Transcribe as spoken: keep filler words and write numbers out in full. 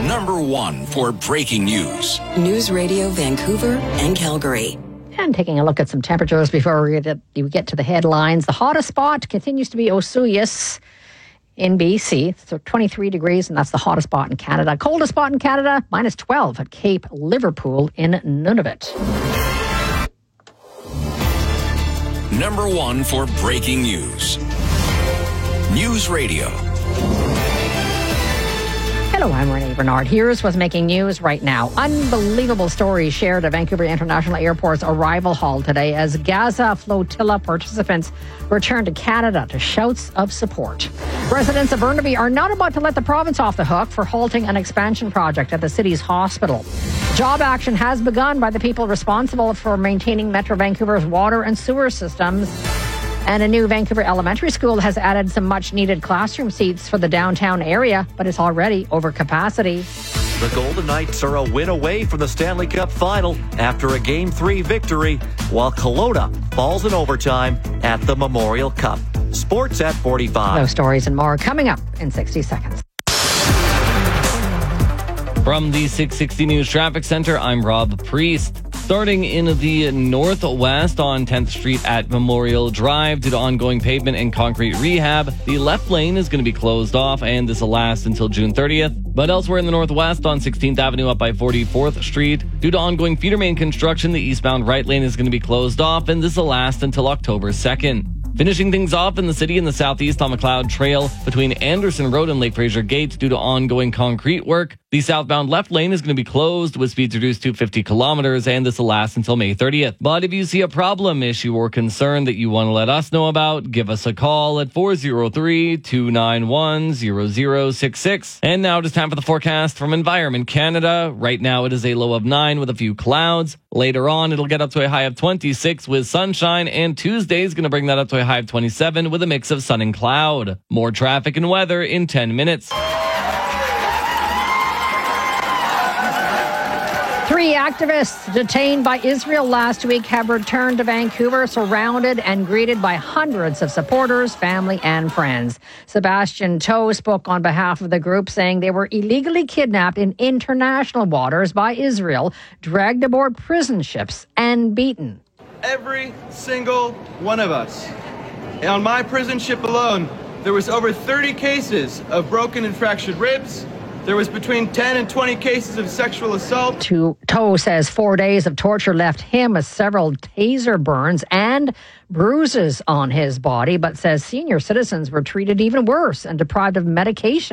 number one for breaking news. News Radio Vancouver and Calgary. And taking a look at some temperatures before we get, we get to the headlines. The hottest spot continues to be Osoyoos in B C. So twenty-three degrees, and that's the hottest spot in Canada. Coldest spot in Canada, minus twelve at Cape Liverpool in Nunavut. Number one for breaking news. News Radio. Hello, I'm Renee Bernard. Here's what's making news right now. Unbelievable stories shared at Vancouver International Airport's arrival hall today as Gaza flotilla participants return to Canada to shouts of support. Residents of Burnaby are not about to let the province off the hook for halting an expansion project at the city's hospital. Job action has begun by the people responsible for maintaining Metro Vancouver's water and sewer systems. And a new Vancouver elementary school has added some much-needed classroom seats for the downtown area, but it's already over capacity. The Golden Knights are a win away from the Stanley Cup final after a Game three victory, while Kelowna falls in overtime at the Memorial Cup. Sports at forty-five. Those stories and more coming up in sixty seconds. From the six sixty News Traffic Center, I'm Rob Priest. Starting in the northwest on tenth Street at Memorial Drive due to ongoing pavement and concrete rehab, the left lane is going to be closed off, and this will last until June thirtieth. But elsewhere in the northwest on sixteenth Avenue up by forty-fourth Street, due to ongoing feeder main construction, the eastbound right lane is going to be closed off, and this will last until October second. Finishing things off in the city in the southeast on McLeod Trail between Anderson Road and Lake Fraser Gate due to ongoing concrete work. The southbound left lane is going to be closed with speeds reduced to fifty kilometers, and this will last until May thirtieth. But if you see a problem, issue, or concern that you want to let us know about, give us a call at four oh three, two nine one, zero zero six six. And now it is time for the forecast from Environment Canada. Right now it is a low of nine with a few clouds. Later on, it'll get up to a high of twenty-six with sunshine, and Tuesday is going to bring that up to a high of twenty-seven with a mix of sun and cloud. More traffic and weather in ten minutes. Three activists detained by Israel last week have returned to Vancouver, surrounded and greeted by hundreds of supporters, family, and friends. Sebastian Toe spoke on behalf of the group, saying they were illegally kidnapped in international waters by Israel, dragged aboard prison ships, and beaten. Every single one of us. On my prison ship alone, there was over thirty cases of broken and fractured ribs. There was between ten and twenty cases of sexual assault. Toe says four days of torture left him with several taser burns and bruises on his body, but says senior citizens were treated even worse and deprived of medication.